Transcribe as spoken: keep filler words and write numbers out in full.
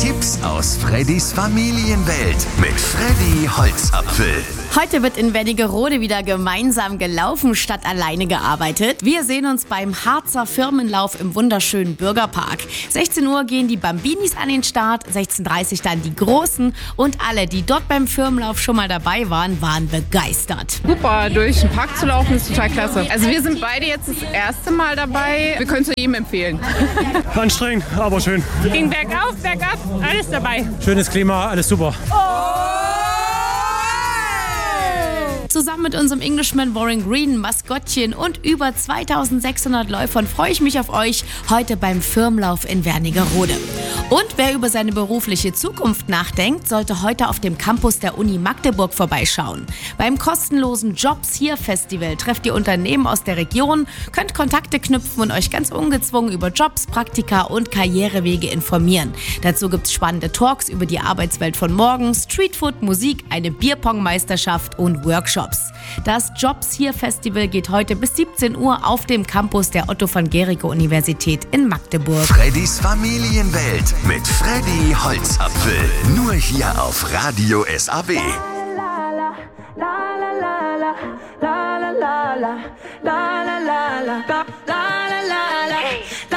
Tipps aus Freddys Familienwelt mit Freddy Holzapfel. Heute wird in Wernigerode wieder gemeinsam gelaufen statt alleine gearbeitet. Wir sehen uns beim Harzer Firmenlauf im wunderschönen Bürgerpark. sechzehn Uhr gehen die Bambinis an den Start, sechzehn Uhr dreißig dann die Großen und alle, die dort beim Firmenlauf schon mal dabei waren, waren begeistert. Super, durch den Park zu laufen ist total klasse. Also wir sind beide jetzt das erste Mal dabei. Wir können es jedem empfehlen. Anstrengend, aber schön. Ging bergauf, bergab, alles dabei. Schönes Klima, alles super. Zusammen mit unserem Englishman Warren Green, Maskottchen und über zweitausendsechshundert Läufern freue ich mich auf euch heute beim Firmenlauf in Wernigerode. Und wer über seine berufliche Zukunft nachdenkt, sollte heute auf dem Campus der Uni Magdeburg vorbeischauen. Beim kostenlosen Jobs hier Festival trefft ihr Unternehmen aus der Region, könnt Kontakte knüpfen und euch ganz ungezwungen über Jobs, Praktika und Karrierewege informieren. Dazu gibt es spannende Talks über die Arbeitswelt von morgen, Streetfood, Musik, eine Bierpong-Meisterschaft und Workshops. Das Jobs hier Festival geht heute bis siebzehn Uhr auf dem Campus der Otto von Guericke Universität in Magdeburg. Freddys Familienwelt mit Freddy Holzapfel. Nur hier auf Radio S A B. La la la la la la la la la la la la la